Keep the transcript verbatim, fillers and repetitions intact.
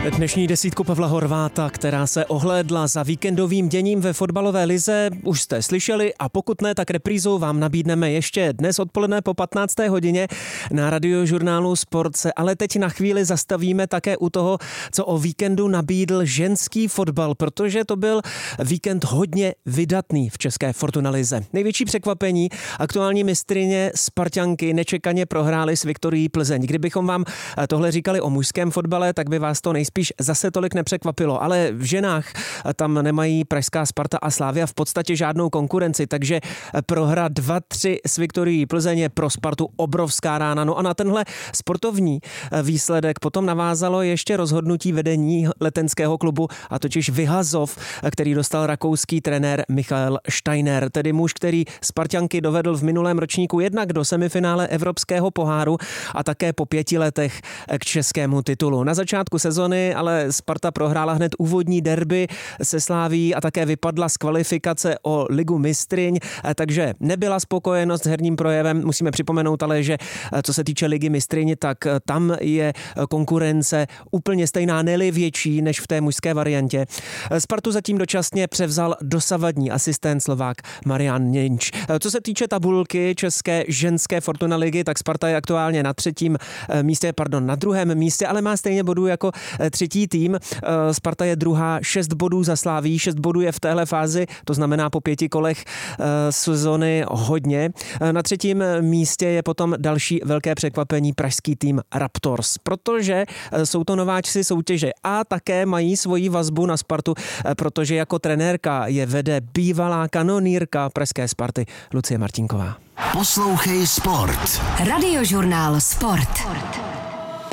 Dnešní desítku Pavla Horváta, která se ohlédla za víkendovým děním ve fotbalové lize, už jste slyšeli, a pokud ne, tak reprízu vám nabídneme ještě dnes odpoledne po patnácté hodině na Radiožurnálu Sport. Se ale teď na chvíli zastavíme také u toho, co o víkendu nabídl ženský fotbal, protože to byl víkend hodně vydatný v české Fortuna lize. Největší překvapení: aktuální mistryně Sparťanky nečekaně prohrály s Viktorií Plzeň. Kdybychom vám tohle říkali o mužském fotbale, tak by vás to nejspíš zase tolik nepřekvapilo, ale v ženách tam nemají pražská Sparta a Slavia v podstatě žádnou konkurenci, takže prohra dva tři s Viktorií Plzeň je pro Spartu obrovská rána. No a na tenhle sportovní výsledek potom navázalo ještě rozhodnutí vedení letenského klubu, a totiž vyhazov, který dostal rakouský trenér Michael Steiner, tedy muž, který Sparťanky dovedl v minulém ročníku jednak do semifinále Evropského poháru a také po pěti letech k českému titulu. Na začátku sezony ale Sparta prohrála hned úvodní derby se Slavií a také vypadla z kvalifikace o ligu mistryň, takže nebyla spokojenost s herním projevem. Musíme připomenout ale, že co se týče ligy mistryň, tak tam je konkurence úplně stejná, ne-li větší než v té mužské variantě. Spartu zatím dočasně převzal dosavadní asistent Slovák Marian Něnč. Co se týče tabulky české ženské Fortuna ligy, tak Sparta je aktuálně na třetím místě, pardon, na druhém místě, ale má stejně bodů jako třetí tým. Sparta je druhá, šest bodů za Slaví, šest bodů je v téhle fázi, to znamená po pěti kolech sezony hodně. Na třetím místě je potom další velké překvapení, pražský tým Raptors, protože jsou to nováčci soutěže a také mají svoji vazbu na Spartu, protože jako trenérka je vede bývalá kanonýrka pražské Sparty Lucie Martinková. Poslouchej Sport. Radiožurnál Sport.